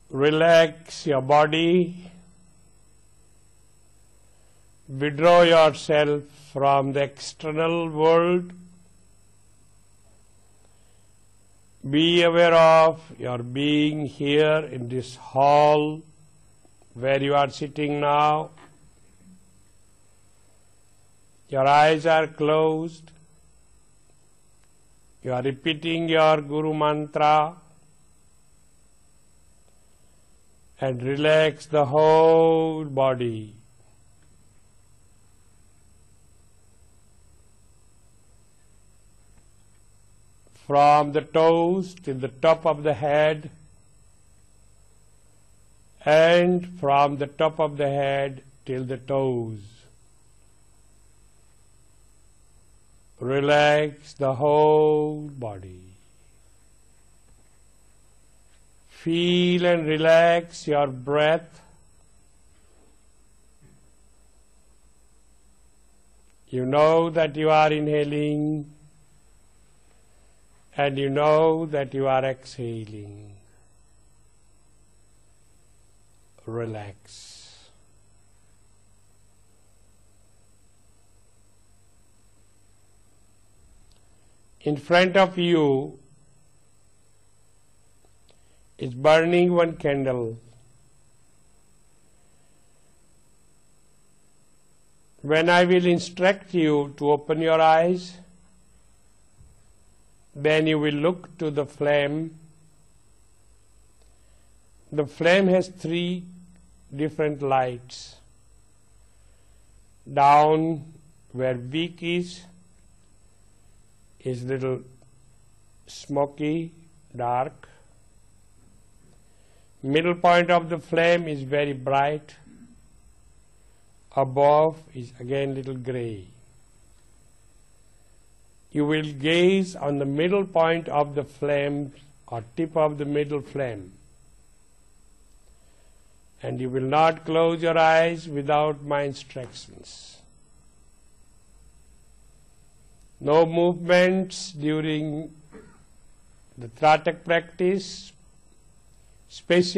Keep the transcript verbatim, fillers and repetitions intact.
Relax your body. Withdraw yourself from the external world. Be aware of your being here in this hall where you are sitting now. Your eyes are closed. You are repeating your Guru Mantra. And relax the whole body. From the toes till the top of the head, and from the top of the head till the toes. Relax the whole body. Feel and relax your breath. You know that you are inhaling, and you know that you are exhaling. Relax. In front of you is burning one candle. When I will instruct you to open your eyes, then you will look to the flame. The flame has three different lights. Down where wick is, is little smoky, dark. Middle point of the flame is very bright. Above is again little grey. You will gaze on the middle point of the flame or tip of the middle flame. And you will not close your eyes without my instructions. No movements during the Tratak practice, especially